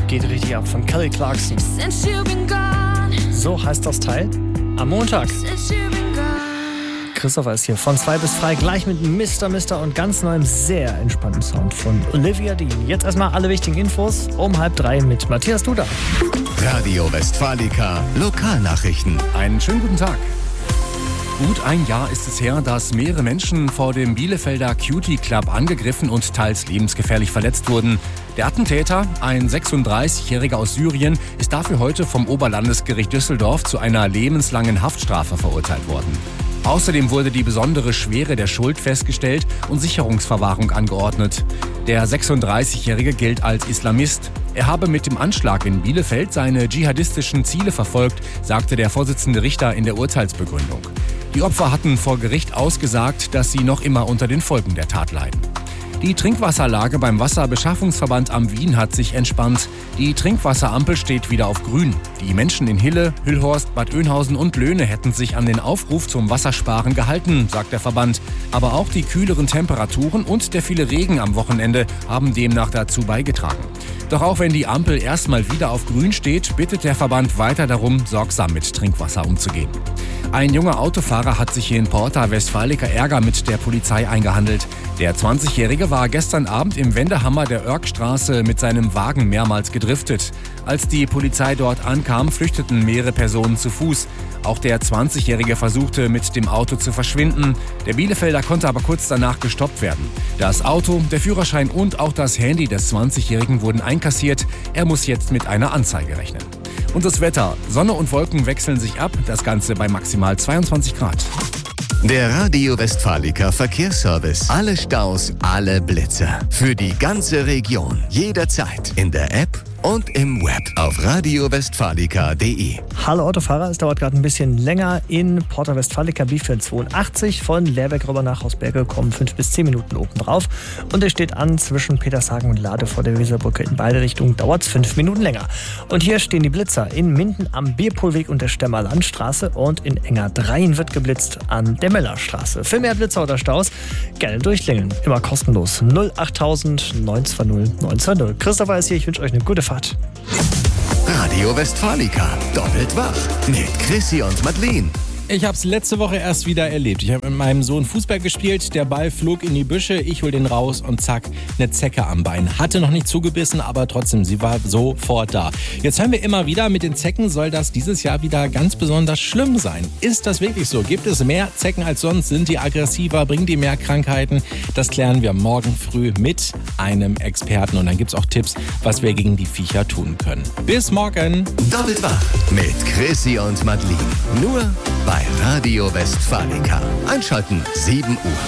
geht richtig ab von Kelly Clarkson. So heißt das Teil am Montag. Christopher ist hier von 2 bis 3 gleich mit Mr. und ganz neuem, sehr entspannten Sound von Olivia Dean. Jetzt erstmal alle wichtigen Infos um 2:30 mit Matthias Duda. Radio Westfalica Lokalnachrichten. Einen schönen guten Tag. Gut ein Jahr ist es her, dass mehrere Menschen vor dem Bielefelder Cutie Club angegriffen und teils lebensgefährlich verletzt wurden. Der Attentäter, ein 36-Jähriger aus Syrien, ist dafür heute vom Oberlandesgericht Düsseldorf zu einer lebenslangen Haftstrafe verurteilt worden. Außerdem wurde die besondere Schwere der Schuld festgestellt und Sicherungsverwahrung angeordnet. Der 36-Jährige gilt als Islamist. Er habe mit dem Anschlag in Bielefeld seine dschihadistischen Ziele verfolgt, sagte der Vorsitzende Richter in der Urteilsbegründung. Die Opfer hatten vor Gericht ausgesagt, dass sie noch immer unter den Folgen der Tat leiden. Die Trinkwasserlage beim Wasserbeschaffungsverband am Wien hat sich entspannt. Die Trinkwasserampel steht wieder auf grün. Die Menschen in Hille, Hüllhorst, Bad Oeynhausen und Löhne hätten sich an den Aufruf zum Wassersparen gehalten, sagt der Verband. Aber auch die kühleren Temperaturen und der viele Regen am Wochenende haben demnach dazu beigetragen. Doch auch wenn die Ampel erstmal wieder auf grün steht, bittet der Verband weiter darum, sorgsam mit Trinkwasser umzugehen. Ein junger Autofahrer hat sich hier in Porta Westfalica Ärger mit der Polizei eingehandelt. Der 20-Jährige war gestern Abend im Wendehammer der Oerkstraße mit seinem Wagen mehrmals gedriftet. Als die Polizei dort ankam, flüchteten mehrere Personen zu Fuß. Auch der 20-Jährige versuchte, mit dem Auto zu verschwinden. Der Bielefelder konnte aber kurz danach gestoppt werden. Das Auto, der Führerschein und auch das Handy des 20-Jährigen wurden einkassiert. Er muss jetzt mit einer Anzeige rechnen. Und das Wetter. Sonne und Wolken wechseln sich ab. Das Ganze bei maximal 22 Grad. Der Radio Westfalica Verkehrsservice. Alle Staus, alle Blitzer. Für die ganze Region. Jederzeit. In der App und im Web auf radiowestfalica.de. Hallo Autofahrer, es dauert gerade ein bisschen länger in Porta Westfalica B482 von Leerberg rüber nach Hausberge, kommen 5 bis 10 Minuten oben drauf. Und es steht an zwischen Petershagen und Lade vor der Weserbrücke. In beide Richtungen dauert es 5 Minuten länger. Und hier stehen die Blitzer in Minden am Bierpohlweg und der Stemmer Landstraße und in Enger-Dreien wird geblitzt an der Mellerstraße. Für mehr Blitzer oder Staus gerne durchklingeln. Immer kostenlos. 08000 920 920. Christopher ist hier, ich wünsche euch eine gute Fahrt. Radio Westfalica. Doppelt wach. Mit Chrissy und Madeleine. Ich habe es letzte Woche erst wieder erlebt. Ich habe mit meinem Sohn Fußball gespielt, der Ball flog in die Büsche, ich hol den raus und zack, eine Zecke am Bein. Hatte noch nicht zugebissen, aber trotzdem, sie war sofort da. Jetzt hören wir immer wieder, mit den Zecken soll das dieses Jahr wieder ganz besonders schlimm sein. Ist das wirklich so? Gibt es mehr Zecken als sonst? Sind die aggressiver? Bringen die mehr Krankheiten? Das klären wir morgen früh mit einem Experten. Und dann gibt es auch Tipps, was wir gegen die Viecher tun können. Bis morgen! Doppelt wach mit Chrissy und Madeleine. Nur bei Radio Westfalica. Einschalten 7 Uhr.